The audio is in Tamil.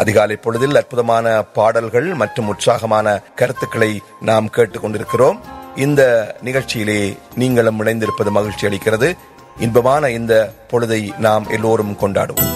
அதிகாலை பொழுதில் அற்புதமான பாடல்கள் மற்றும் உற்சாகமான கருத்துக்களை நாம் கேட்டுக்கொண்டிருக்கிறோம். இந்த நிகழ்ச்சியிலே நீங்களும் இணைந்திருப்பது மகிழ்ச்சி அளிக்கிறது. இன்பமான இந்த பொழுதை நாம் எல்லோரும் கொண்டாடுவோம்.